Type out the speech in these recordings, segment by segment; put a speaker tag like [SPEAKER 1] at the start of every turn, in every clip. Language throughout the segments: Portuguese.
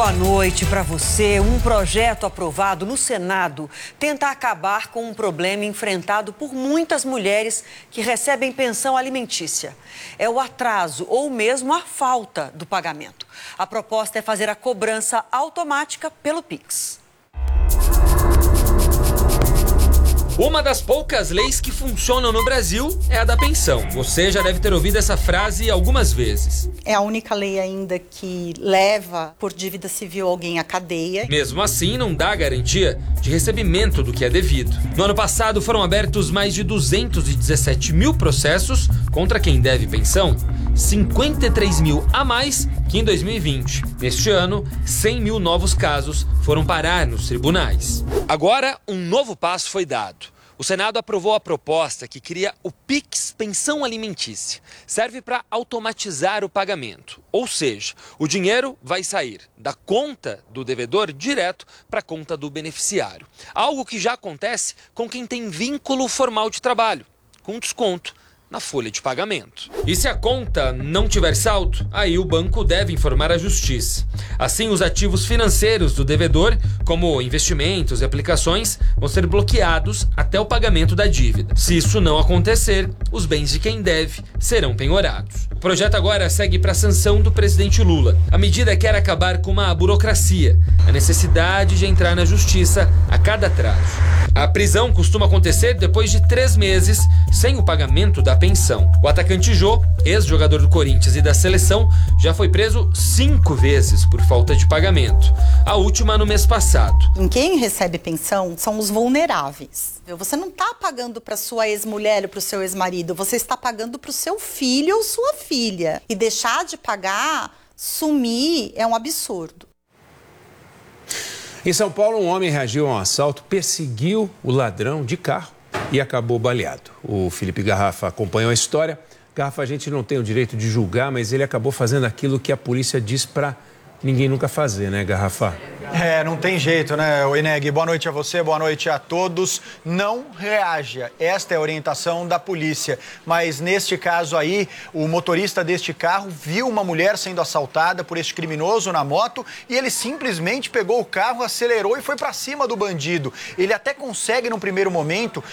[SPEAKER 1] Boa noite para você. Um projeto aprovado no Senado tenta acabar com um problema enfrentado por muitas mulheres que recebem pensão alimentícia. É o atraso ou mesmo a falta do pagamento. A proposta é fazer a cobrança automática pelo Pix.
[SPEAKER 2] Uma das poucas leis que funcionam no Brasil é a da pensão. Você já deve ter ouvido essa frase algumas vezes.
[SPEAKER 3] É a única lei ainda que leva por dívida civil alguém à cadeia.
[SPEAKER 2] Mesmo assim, não dá garantia de recebimento do que é devido. No ano passado, foram abertos mais de 217 mil processos contra quem deve pensão, 53 mil a mais que em 2020. Neste ano, 100 mil novos casos foram parar nos tribunais. Agora, um novo passo foi dado. O Senado aprovou a proposta que cria o Pix Pensão Alimentícia. Serve para automatizar o pagamento. Ou seja, o dinheiro vai sair da conta do devedor direto para a conta do beneficiário. Algo que já acontece com quem tem vínculo formal de trabalho, com desconto na folha de pagamento. E se a conta não tiver saldo, aí o banco deve informar a justiça. Assim, os ativos financeiros do devedor, como investimentos e aplicações, vão ser bloqueados até o pagamento da dívida. Se isso não acontecer, os bens de quem deve serão penhorados. O projeto agora segue para a sanção do presidente Lula. A medida quer acabar com uma burocracia, a necessidade de entrar na justiça a cada atraso. A prisão costuma acontecer depois de 3 meses sem o pagamento da pensão. O atacante Jô, ex-jogador do Corinthians e da seleção, já foi preso 5 vezes por falta de pagamento. A última no mês passado.
[SPEAKER 3] Quem recebe pensão são os vulneráveis. Você não está pagando para sua ex-mulher ou para o seu ex-marido, você está pagando para o seu filho ou sua filha. E deixar de pagar, sumir, é um absurdo.
[SPEAKER 4] Em São Paulo, um homem reagiu a um assalto, perseguiu o ladrão de carro e acabou baleado. O Felipe Garrafa acompanhou a história. Garrafa, a gente não tem o direito de julgar, mas ele acabou fazendo aquilo que a polícia diz para ninguém nunca fazer, né, Garrafa?
[SPEAKER 5] Não tem jeito, né, Ineg? Boa noite a você, boa noite a todos. Não reaja. Esta é a orientação da polícia. Mas neste caso aí, o motorista deste carro viu uma mulher sendo assaltada por este criminoso na moto e ele simplesmente pegou o carro, acelerou e foi para cima do bandido. Ele até consegue, num primeiro momento,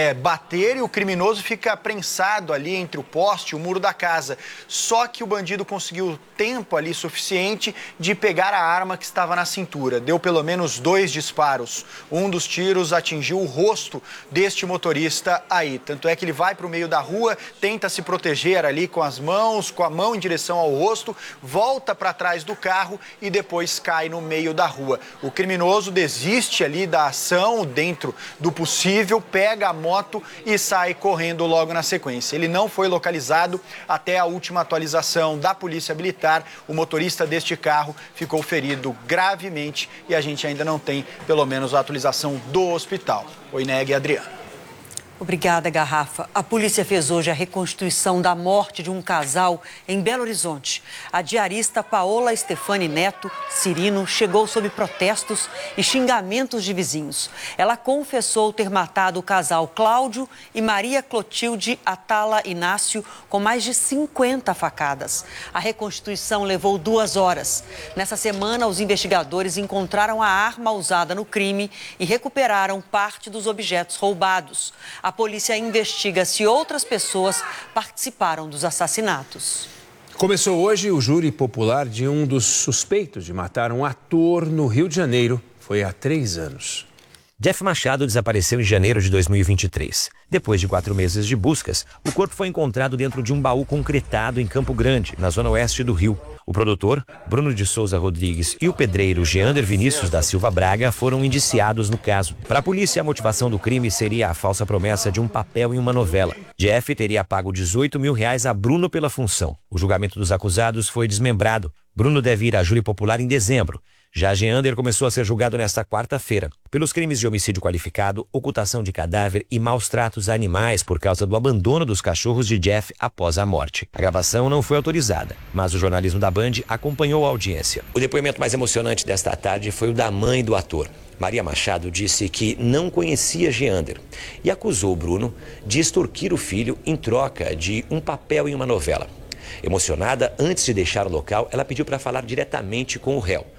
[SPEAKER 5] bater e o criminoso fica prensado ali entre o poste e o muro da casa. Só que o bandido conseguiu tempo ali suficiente de pegar a arma que estava na cintura. Deu pelo menos 2 disparos. Um dos tiros atingiu o rosto deste motorista aí. Tanto é que ele vai para o meio da rua, tenta se proteger ali com as mãos, com a mão em direção ao rosto, volta para trás do carro e depois cai no meio da rua. O criminoso desiste ali da ação dentro do possível, pega a moto e sai correndo logo na sequência. Ele não foi localizado até a última atualização da Polícia Militar. O motorista deste carro ficou ferido gravemente e a gente ainda não tem, pelo menos, a atualização do hospital. Oi, Ineg e Adriano.
[SPEAKER 1] Obrigada, Garrafa. A polícia fez hoje a reconstituição da morte de um casal em Belo Horizonte. A diarista Paola Stefani Neto Cirino chegou sob protestos e xingamentos de vizinhos. Ela confessou ter matado o casal Cláudio e Maria Clotilde Atala Inácio com mais de 50 facadas. A reconstituição levou 2 horas. Nessa semana, os investigadores encontraram a arma usada no crime e recuperaram parte dos objetos roubados. A polícia investiga se outras pessoas participaram dos assassinatos.
[SPEAKER 4] Começou hoje o júri popular de um dos suspeitos de matar um ator no Rio de Janeiro. Foi há 3 anos.
[SPEAKER 6] Jeff Machado desapareceu em janeiro de 2023. Depois de 4 meses de buscas, o corpo foi encontrado dentro de um baú concretado em Campo Grande, na zona oeste do Rio. O produtor, Bruno de Souza Rodrigues, e o pedreiro Geander Vinícius da Silva Braga foram indiciados no caso. Para a polícia, a motivação do crime seria a falsa promessa de um papel em uma novela. Jeff teria pago R$18 mil a Bruno pela função. O julgamento dos acusados foi desmembrado. Bruno deve ir a júri popular em dezembro. Já Geander começou a ser julgado nesta quarta-feira pelos crimes de homicídio qualificado, ocultação de cadáver e maus tratos a animais por causa do abandono dos cachorros de Jeff após a morte. A gravação não foi autorizada, mas o jornalismo da Band acompanhou a audiência. O depoimento mais emocionante desta tarde foi o da mãe do ator. Maria Machado disse que não conhecia Geander e acusou Bruno de extorquir o filho em troca de um papel em uma novela. Emocionada, antes de deixar o local, ela pediu para falar diretamente com o réu.